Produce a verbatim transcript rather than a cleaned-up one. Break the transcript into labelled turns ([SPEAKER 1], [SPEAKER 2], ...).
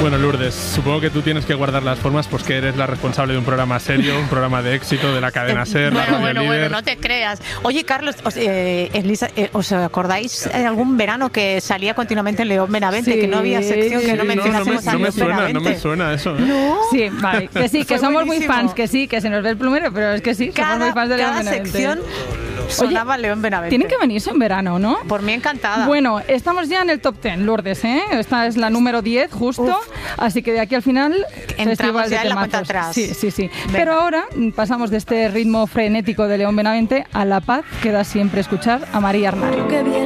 [SPEAKER 1] Bueno, Lourdes, supongo que tú tienes que guardar las formas, pues que eres la responsable de un programa serio, un programa de éxito de la cadena SER,
[SPEAKER 2] bueno,
[SPEAKER 1] la Radio
[SPEAKER 2] bueno,
[SPEAKER 1] Líder.
[SPEAKER 2] bueno, no te creas. Oye, Carlos, os, eh, Elisa, eh, ¿os acordáis de algún verano que salía continuamente en León Benavente?
[SPEAKER 3] Sí,
[SPEAKER 2] Que no había sección que
[SPEAKER 3] sí,
[SPEAKER 2] no
[SPEAKER 1] no, no me,
[SPEAKER 2] mencionásemos a
[SPEAKER 1] no me
[SPEAKER 2] León
[SPEAKER 1] suena,
[SPEAKER 2] Benavente.
[SPEAKER 1] no me suena eso, ¿eh?
[SPEAKER 2] No.
[SPEAKER 3] Sí, vale, que sí, que
[SPEAKER 2] Fue
[SPEAKER 3] somos
[SPEAKER 2] buenísimo.
[SPEAKER 3] muy fans, que sí, que se nos ve el plumero, pero es que sí, somos muy
[SPEAKER 2] Cada,
[SPEAKER 3] fans de León
[SPEAKER 2] cada
[SPEAKER 3] Benavente.
[SPEAKER 2] sección sonaba León Benavente.
[SPEAKER 3] Tienen que venirse en verano, ¿no?
[SPEAKER 2] Por mí encantada.
[SPEAKER 3] Bueno, estamos ya en el top diez, Lourdes, ¿eh? Esta es la número diez, justo.
[SPEAKER 2] Uf.
[SPEAKER 3] Así que de aquí al final,
[SPEAKER 2] Entramos
[SPEAKER 3] festival de
[SPEAKER 2] ya en la
[SPEAKER 3] temazos.
[SPEAKER 2] cuenta atrás.
[SPEAKER 3] Sí, sí, sí.
[SPEAKER 2] Venga.
[SPEAKER 3] Pero ahora pasamos de este ritmo frenético de León Benavente a la paz que da siempre escuchar a María Arnal.